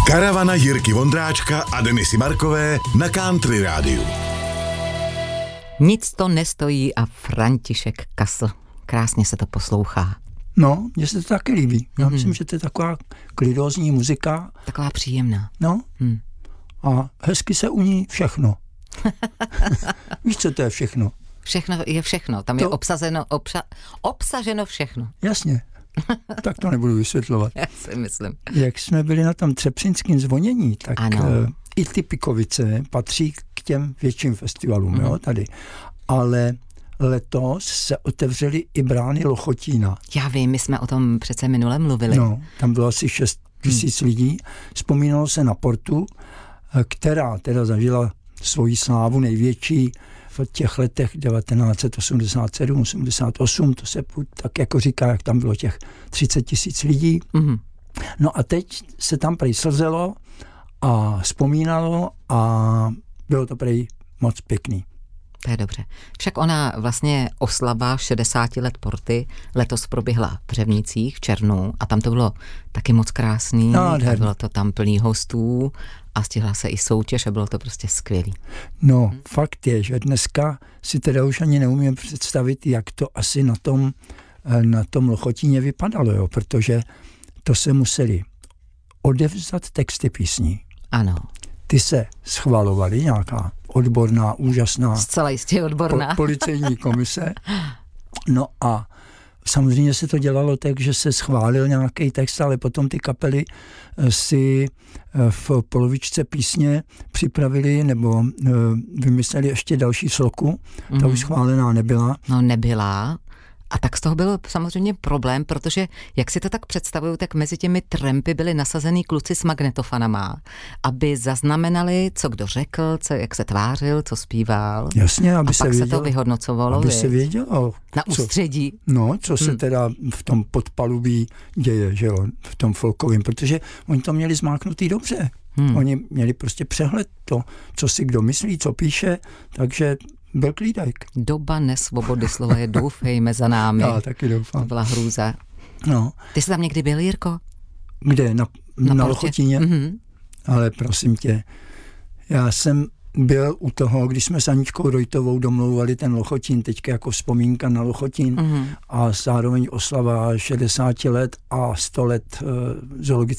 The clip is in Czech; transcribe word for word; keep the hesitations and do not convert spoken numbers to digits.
Karavana Jirky Vondráčka a Denisy Markové na Country Rádiu. Nic to nestojí a František Kasl. Krásně se to poslouchá. No, mně se to taky líbí. Já Mm-hmm. myslím, že to je taková klidózní muzika. Taková příjemná. No, Hmm. a hezky se u ní všechno. Víš, co to je všechno? Všechno je všechno. Tam To- je obsazeno, obša, obsaženo všechno. Jasně. Tak to nebudu vysvětlovat. Já si myslím. Jak jsme byli na tom třepřinském zvonění, tak Ano. uh, i ty Pikovice patří k těm větším festivalům, Mhm. jo, tady. Ale letos se otevřely i brány Lochotína. Já vím, my jsme o tom přece minule mluvili. No, tam bylo asi šest tisíc lidí. Vzpomínalo se na Portu, eh, která teda zažila svoji slávu největší v těch letech devatenáct set osmdesát sedm osmdesát osm, to se tak jako říká, jak tam bylo těch třicet tisíc lidí. Mhm. No a teď se tam prej slzelo a vzpomínalo a bylo to prej moc pěkný. To je dobře. Však ona vlastně oslava šedesáti let Porty letos proběhla v Řevnicích v červnu a tam to bylo taky moc krásný. Nádherný. A bylo to tam plný hostů a stihla se i soutěž a bylo to prostě skvělý. No, hmm. fakt je, že dneska si teda už ani neumím představit, jak to asi na tom, eh, na tom Lochotíně vypadalo, jo, protože to se museli odevzat texty písní. Ano, Ty se schvalovaly, nějaká odborná, úžasná zcela jistě po, odborná. policejní komise. No a samozřejmě se to dělalo tak, že se schválil nějaký text, ale potom ty kapely eh, si eh, v polovičce písně připravili nebo eh, vymysleli ještě další sloku. Ta Mhm. už schválená nebyla. No nebyla. A tak z toho byl samozřejmě problém, protože jak si to tak představuju, tak mezi těmi trampy byli nasazený kluci s magnetofonama, aby zaznamenali, co kdo řekl, co, jak se tvářil, co zpíval. Jasně, aby A se pak se vědělo, to vyhodnocovalo, aby viď? se vědělo, Na co, ústředí. no, co se Hmm. teda v tom podpalubí děje, že jo, v tom folkovém, protože oni to měli zmáknutý dobře. Hmm. Oni měli prostě přehled to, co si kdo myslí, co píše, takže byl klídek. Doba nesvobody slova je doufejme za námi. Já taky To doufám. byla hrůza. No, Ty jsi tam někdy byl, Jirko? kde? Na, na, na Portě? Lochotíně? Mhm. Ale prosím tě, já jsem byl u toho, když jsme s Aničkou Rojtovou domlouvali ten Lochotín, teďka jako vzpomínka na Lochotín Mhm. a zároveň oslava šedesáti let a sto let uh,